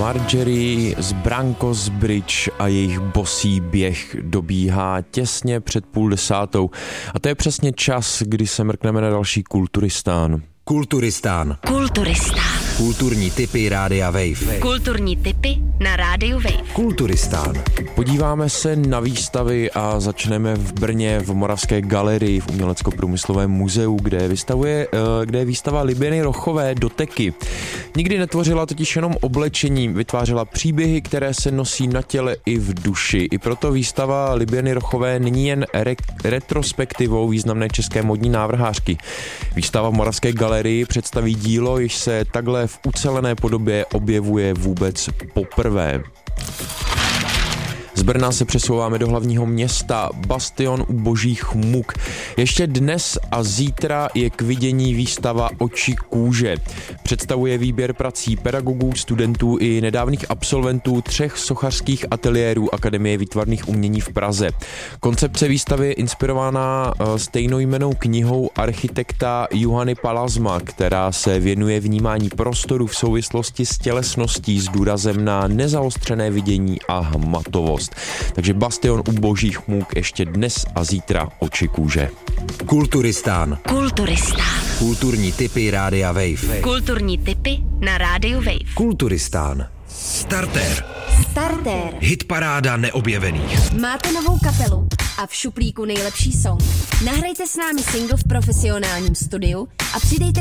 Margery z Brankos Bridge a jejich bosý běh dobíhá těsně před 9:30. A to je přesně čas, kdy se mrkneme na další Kulturistán. Kulturistán. Kulturní tipy Rádia Wave. Kulturní tipy na Rádiu Wave. Kulturistán. Podíváme se na výstavy a začneme v Brně v Moravské galerii v Umělecko-průmyslovém muzeu, kde je výstava Liběny Rochové Doteky. Nikdy netvořila totiž jenom oblečení, vytvářela příběhy, které se nosí na těle i v duši. I proto výstava Liběny Rochové není jen retrospektivou významné české modní návrhářky. Výstava v Moravské galerii představí dílo, jež se takhle v ucelené podobě objevuje vůbec poprvé. Z Brna se přesouváme do hlavního města, Bastion u božích muk. Ještě dnes a zítra je k vidění výstava Oči kůže. Představuje výběr prací pedagogů, studentů i nedávných absolventů 3 sochařských ateliérů Akademie výtvarných umění v Praze. Koncepce výstavy je inspirována stejnojmennou knihou architekta Juhany Palazma, která se věnuje vnímání prostoru v souvislosti s tělesností s důrazem na nezaostřené vidění a hmatovost. Takže Bastion u božích můk ještě dnes a zítra Oči kůže. Kulturistán. Kulturní tipy Rádia Wave. Kulturní tipy na Rádiu Wave. Kulturistán. Startér. Hitparáda neobjevených. Máte novou kapelu a v šuplíku nejlepší song. Nahrajte s námi single v profesionálním studiu a přidejte